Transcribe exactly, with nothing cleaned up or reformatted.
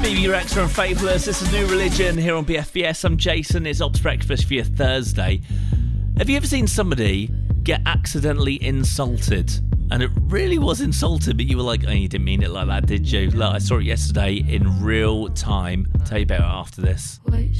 Stevie Rex from Fabulous. This is New Religion here on B F B S. I'm Jason. It's Ops Breakfast for your Thursday. Have you ever seen somebody get accidentally insulted? And it really was insulted, but you were like, oh, you didn't mean it like that, did you? Look, I saw it yesterday in real time. I'll tell you about it after this.